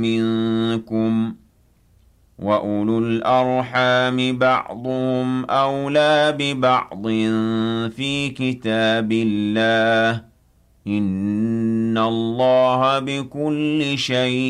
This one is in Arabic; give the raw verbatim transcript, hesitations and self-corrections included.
منكم وَأُولُو الْأَرْحَامِ بَعْضُهُمْ أَوْلَىٰ بِبَعْضٍ فِي كِتَابِ اللَّهِ ۗ إِنَّ اللَّهَ بِكُلِّ شَيْءٍ